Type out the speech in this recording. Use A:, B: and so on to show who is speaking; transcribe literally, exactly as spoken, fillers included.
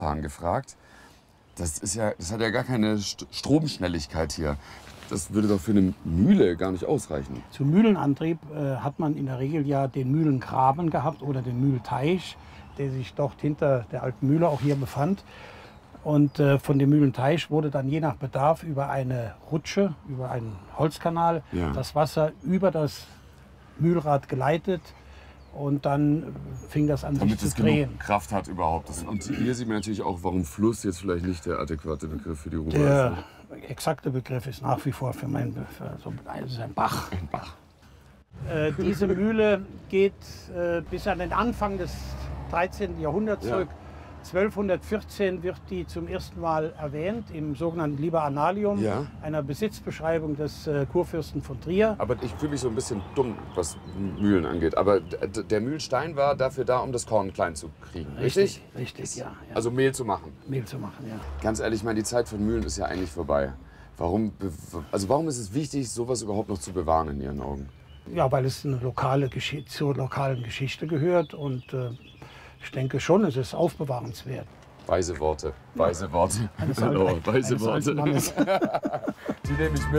A: Fahren gefragt. Das ist ja, das hat ja gar keine St Stromschnelligkeit hier. Das würde doch für eine Mühle gar nicht ausreichen.
B: Zum Mühlenantrieb äh, hat man in der Regel ja den Mühlengraben gehabt oder den Mühlteich, der sich dort hinter der alten Mühle auch hier befand. Und äh, von dem Mühlenteich wurde dann je nach Bedarf über eine Rutsche, über einen Holzkanal,
A: Ja.
B: das Wasser über das Mühlrad geleitet. Und dann fing das an,
A: Damit
B: sich
A: es
B: zu drehen.
A: genug Kraft hat überhaupt. Das, und hier sieht man natürlich auch, warum Fluss jetzt vielleicht nicht der adäquate Begriff für die Ruhr
B: Der
A: ist.
B: exakte Begriff ist nach wie vor für mein für so, es ist ein Bach.
A: Ein Bach.
B: Äh, diese Mühle geht äh, bis an den Anfang des dreizehnten Jahrhunderts
A: Ja.
B: zurück. zwölfhundertvierzehn wird die zum ersten Mal erwähnt im sogenannten Liber Annalium,
A: Ja.
B: einer Besitzbeschreibung des äh, Kurfürsten von Trier.
A: Aber ich fühle mich so ein bisschen dumm, was Mühlen angeht. Aber d- der Mühlstein war dafür da, um das Korn klein zu kriegen, richtig?
B: Richtig, ja, ja.
A: Also Mehl zu machen.
B: Mehl zu machen, ja.
A: Ganz ehrlich, ich meine, die Zeit von Mühlen ist ja eigentlich vorbei. Warum, be- also warum ist es wichtig, sowas überhaupt noch zu bewahren in Ihren Augen?
B: Ja, weil es eine lokale Gesch zur lokalen Geschichte gehört und äh, ich denke schon, es ist aufbewahrenswert.
A: Weise Worte, weise Worte.
B: Eines
A: Hallo,
B: alten-
A: weise
B: eines
A: Worte.
B: alten Mannes.
A: Die nehme ich mit.